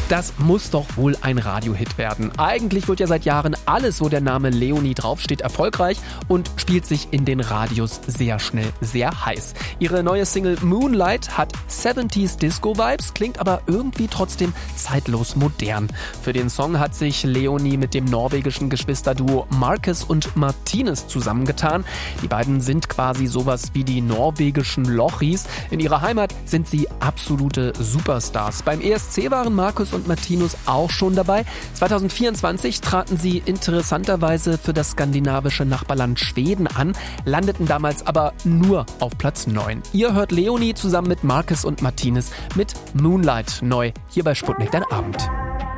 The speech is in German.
Das muss doch wohl ein Radiohit werden. Eigentlich wird ja seit Jahren alles, wo der Name Leonie draufsteht, erfolgreich und spielt sich in den Radios sehr schnell sehr heiß. Ihre neue Single Moonlight hat 70s Disco-Vibes, klingt aber irgendwie trotzdem zeitlos modern. Für den Song hat sich Leonie mit dem norwegischen Geschwisterduo Marcus und Martinus zusammengetan. Die beiden sind quasi sowas wie die norwegischen Lochis. In ihrer Heimat sind sie absolute Superstars. Beim ESC waren Marcus und Martinus auch schon dabei. 2024 traten sie interessanterweise für das skandinavische Nachbarland Schweden an, landeten damals aber nur auf Platz 9. Ihr hört Leonie zusammen mit Marcus und Martinus mit Moonlight neu hier bei Sputnik, dein Abend.